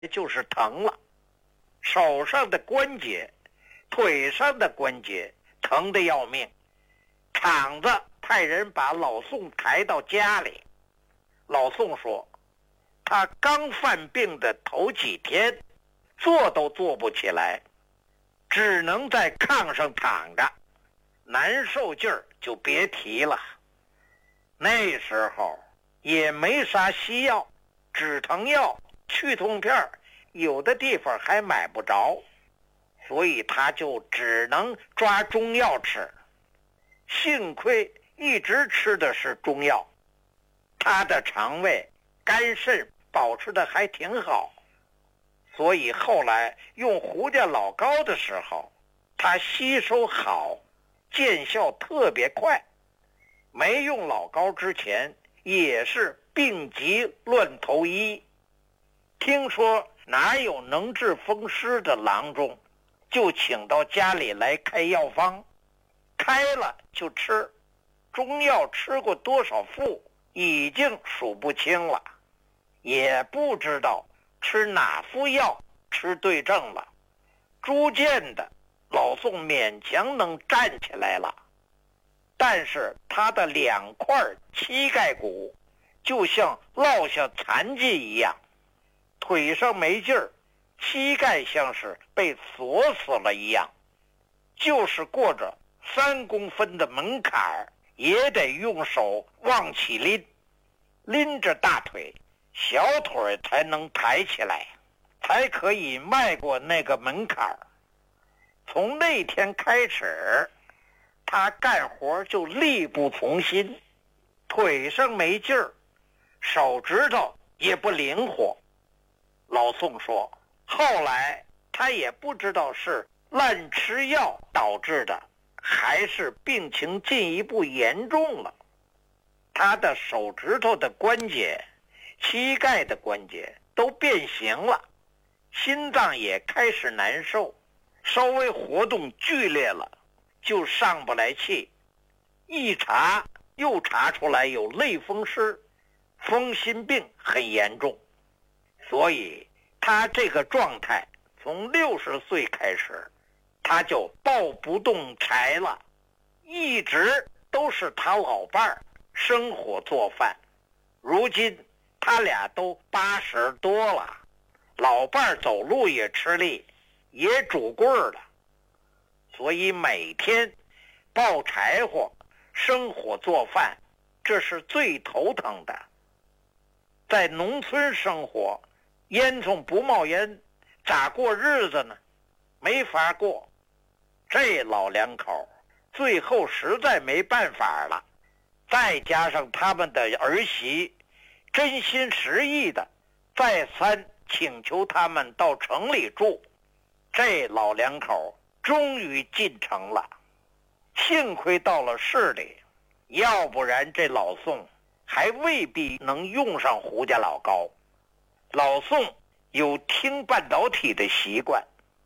就是疼了，手上的关节、腿上的关节疼得要命。厂子派人把老宋抬到家里。老宋说，他刚犯病的头几天，坐都坐不起来，只能在炕上躺着，难受劲儿就别提了。那时候也没啥西药，止疼药、去痛片有的地方还买不着，所以他就只能抓中药吃。幸亏一直吃的是中药，他的肠胃、肝肾保持的还挺好，所以后来用胡家老膏的时候，他吸收好，见效特别快。没用老膏之前也是病急乱投医，听说哪有能治风湿的郎中，就请到家里来开药方，开了就吃。中药吃过多少副已经数不清了，也不知道吃哪副药吃对症了。逐渐的，老宋勉强能站起来了，但是他的2块膝盖骨就像落下残疾一样，腿上没劲儿，膝盖像是被锁死了一样，就是过着3公分的门槛也得用手往起拎，拎着大腿，小腿才能抬起来，才可以迈过那个门槛。从那天开始，他干活就力不从心，腿上没劲儿，手指头也不灵活。老宋说，后来他也不知道是滥吃药导致的，还是病情进一步严重了。他的手指头的关节、膝盖的关节都变形了，心脏也开始难受，稍微活动剧烈了就上不来气，一查又查出来有类风湿，风心病很严重。所以他这个状态从60岁开始，他就抱不动柴了，一直都是他老伴儿生火做饭。如今他俩都80多了，老伴儿走路也吃力，也拄棍儿了，所以每天抱柴火、生火做饭，这是最头疼的。在农村生活，烟囱不冒烟，咋过日子呢？没法过。这老2口最后实在没办法了，再加上他们的儿媳真心实意的再三请求他们到城里住，这老2口终于进城了。幸亏到了市里，要不然这老宋还未必能用上胡家老膏。老宋有听半导体的习惯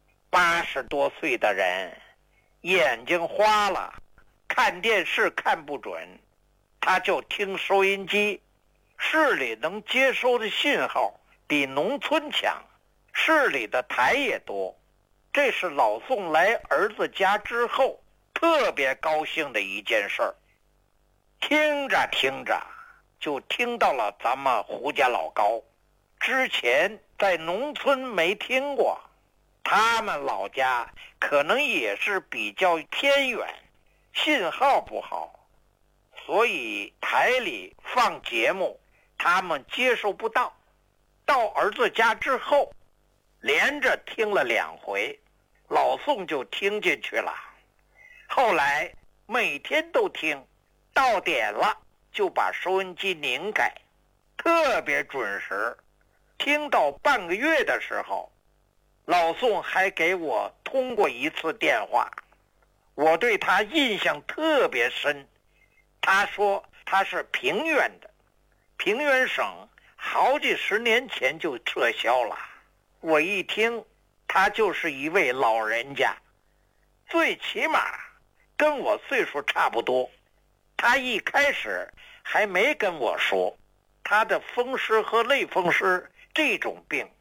，80多岁的人眼睛花了，看电视看不准，他就听收音机。市里能接收的信号比农村强，市里的台也多，这是老宋来儿子家之后特别高兴的一件事儿。听着听着就听到了咱们胡家老膏，之前在农村没听过，他们老家可能也是比较偏远，信号不好，所以台里放节目他们接受不到。到儿子家之后，连着听了2回，老宋就听进去了。后来每天都听，到点了就把收音机拧开，特别准时。听到半个月的时候，老宋还给我通过一次电话，我对他印象特别深。他说他是平原的，平原省好几10年前就撤销了。我一听，他就是一位老人家，最起码跟我岁数差不多。他一开始还没跟我说，他的风湿和类风湿这种病